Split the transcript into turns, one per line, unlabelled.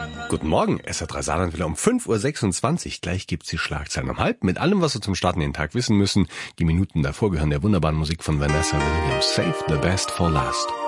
Guten Morgen, es hat 3 Saarland wieder um 5.26 Uhr. Gleich gibt's die Schlagzeilen um halb mit allem, was wir zum Starten den Tag wissen müssen. Die Minuten davor gehören der wunderbaren Musik von Vanessa Williams. Save the best for last.